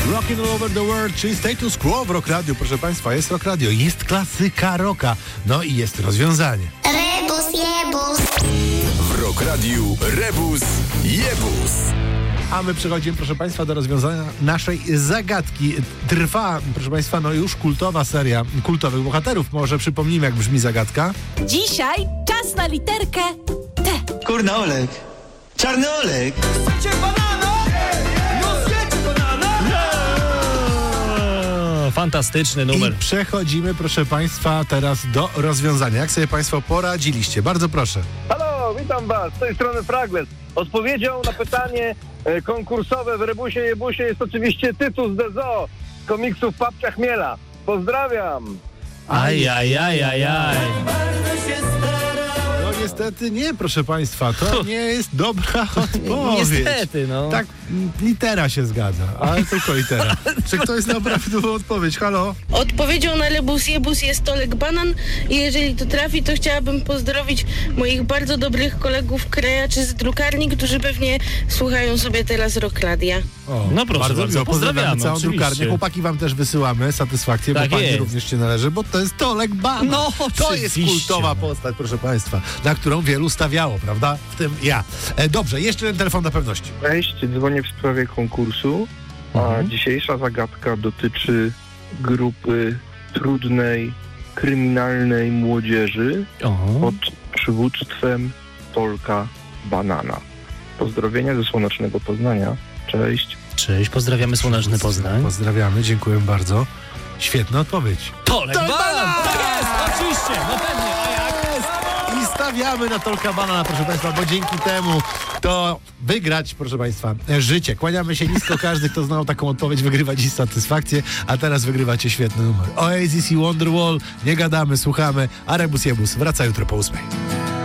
Rockin' all over the world, czyli Status Quo w Rock Radio. Proszę Państwa, jest Rock Radio, jest klasyka rocka, no i jest rozwiązanie. Rebus jebus. W Rock Radiu Rebus jebus. A my przechodzimy, proszę Państwa, do rozwiązania naszej zagadki. Trwa, proszę Państwa, no już kultowa seria kultowych bohaterów. Może przypomnimy, jak brzmi zagadka. Dzisiaj czas na literkę T. Kurna Olek. Czarny Olek. Chcecie banana? No zjecie banana? Fantastyczny numer. I przechodzimy, proszę Państwa, teraz do rozwiązania. Jak sobie Państwo poradziliście? Bardzo proszę. Halo, witam Was, z tej strony Fragles. Odpowiedzią na pytanie konkursowe w Rebusie Jebusie jest oczywiście tytuł z The Zoo, z komiksów Papcia Chmiela. Pozdrawiam! Ajajajajaj. No niestety nie, proszę Państwa, to nie jest dobra odpowiedź. Niestety, no. Tak, litera się zgadza, ale tylko litera. Czy ktoś zna prawidłową odpowiedź? Halo? Odpowiedzią na Rebus Jebus jest Tolek Banan i jeżeli to trafi, to chciałabym pozdrowić moich bardzo dobrych kolegów krajaczy z drukarni, którzy pewnie słuchają sobie teraz Rock Radia. O, No proszę bardzo, miło. pozdrawiamy, całą oczywiście. drukarnię. Chłopaki Wam też wysyłamy satysfakcję, Tak bo Pani jest. również się należy, bo to jest Tolek Banan. No, to jest oczywiście. kultowa postać, proszę Państwa, na którą wielu stawiało, prawda? W tym ja. Dobrze, jeszcze jeden telefon na pewności. Cześć, dzwonię w sprawie konkursu, a dzisiejsza zagadka dotyczy grupy trudnej, kryminalnej młodzieży pod przywództwem Tolka Banana. Pozdrowienia ze słonecznego Poznania. Cześć. Cześć, pozdrawiamy Słoneczny Poznań. Pozdrawiamy, dziękuję bardzo. Świetna odpowiedź. Tolek Banan! Tak jest, oczywiście, no pewnie, a jak? I stawiamy na Tolka Banana, proszę Państwa, bo dzięki temu to wygrać, proszę Państwa, życie. Kłaniamy się nisko, każdy, kto znał taką odpowiedź, wygrywa dziś satysfakcję, a teraz wygrywacie świetny numer. Oasis i Wonderwall, nie gadamy, słuchamy, a Rebus Jebus wraca jutro po 8:00.